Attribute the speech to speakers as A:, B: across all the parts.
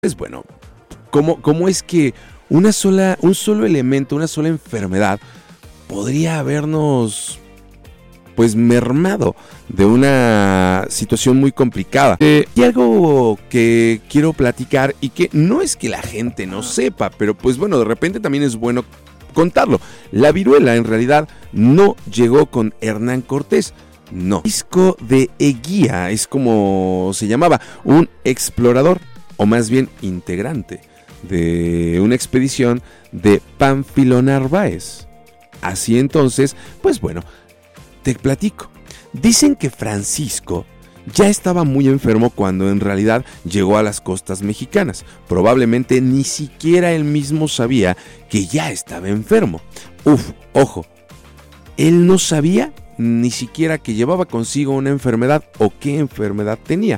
A: Pues bueno, ¿cómo es que un solo elemento, una sola enfermedad podría habernos pues mermado de una situación muy complicada? Y algo que quiero platicar y que no es que la gente no sepa, pero pues bueno, de repente también es bueno contarlo. La viruela en realidad no llegó con Hernán Cortés. No. Francisco de Eguía es como se llamaba, un explorador, o más bien integrante de una expedición de Pánfilo Narváez. Así entonces, pues bueno, te platico. Dicen que Francisco ya estaba muy enfermo cuando en realidad llegó a las costas mexicanas. Probablemente ni siquiera él mismo sabía que ya estaba enfermo. Ojo, él no sabía ni siquiera que llevaba consigo una enfermedad o qué enfermedad tenía.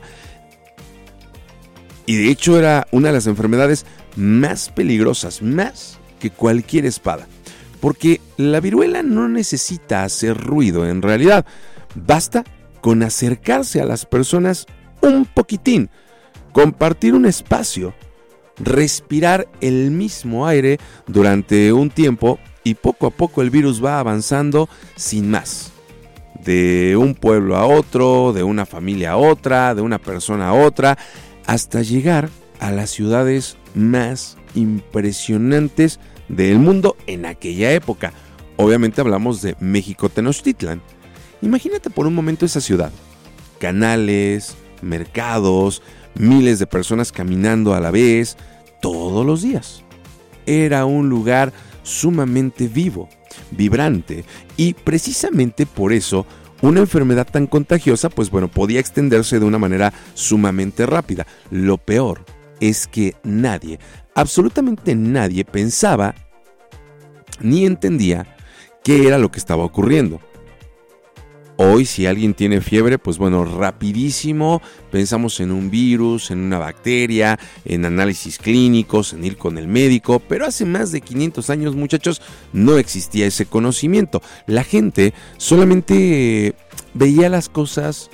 A: Y de hecho era una de las enfermedades más peligrosas, más que cualquier espada. Porque la viruela no necesita hacer ruido en realidad. Basta con acercarse a las personas un poquitín, compartir un espacio, respirar el mismo aire durante un tiempo y poco a poco el virus va avanzando sin más. De un pueblo a otro, de una familia a otra, de una persona a otra, hasta llegar a las ciudades más impresionantes del mundo en aquella época. Obviamente hablamos de México Tenochtitlan. Imagínate por un momento esa ciudad. Canales, mercados, miles de personas caminando a la vez, todos los días. Era un lugar sumamente vivo, vibrante, y precisamente por eso una enfermedad tan contagiosa, pues bueno, podía extenderse de una manera sumamente rápida. Lo peor es que nadie, absolutamente nadie pensaba ni entendía qué era lo que estaba ocurriendo. Hoy, si alguien tiene fiebre, pues bueno, rapidísimo pensamos en un virus, en una bacteria, en análisis clínicos, en ir con el médico, pero hace más de 500 años, muchachos, no existía ese conocimiento. La gente solamente veía las cosas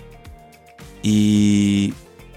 A: y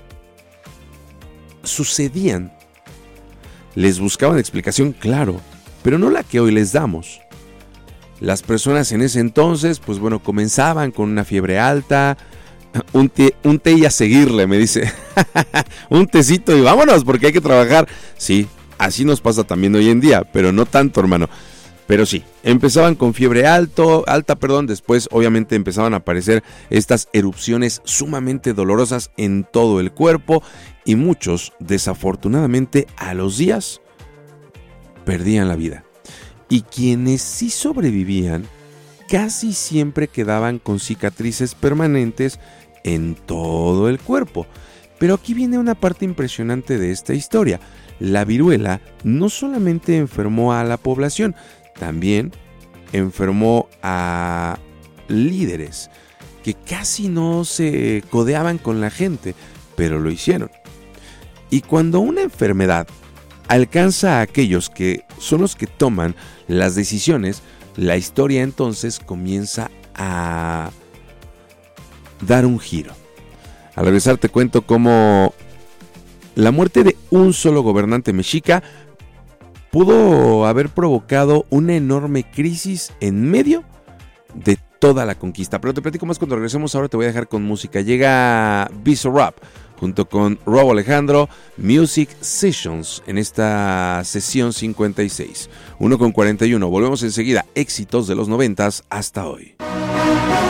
A: sucedían. Les buscaban explicación, claro, pero no la que hoy les damos. Las personas en ese entonces, pues bueno, comenzaban con una fiebre alta, un té y a seguirle, me dice. Un tecito y vámonos porque hay que trabajar. Sí, así nos pasa también hoy en día, pero no tanto, hermano. Pero sí, empezaban con fiebre alta, después obviamente empezaban a aparecer estas erupciones sumamente dolorosas en todo el cuerpo y muchos, desafortunadamente, a los días perdían la vida. Y quienes sí sobrevivían, casi siempre quedaban con cicatrices permanentes en todo el cuerpo. Pero aquí viene una parte impresionante de esta historia. La viruela no solamente enfermó a la población, también enfermó a líderes que casi no se codeaban con la gente, pero lo hicieron. Y cuando una enfermedad alcanza a aquellos que son los que toman las decisiones, la historia entonces comienza a dar un giro. Al regresar te cuento cómo la muerte de un solo gobernante mexica pudo haber provocado una enorme crisis en medio de toda la conquista. Pero te platico más cuando regresemos. Ahora te voy a dejar con música. Llega Bizarrap junto con Rob Alejandro, Music Sessions, en esta sesión 56. 1:41. Volvemos enseguida. Éxitos de los 90s hasta hoy.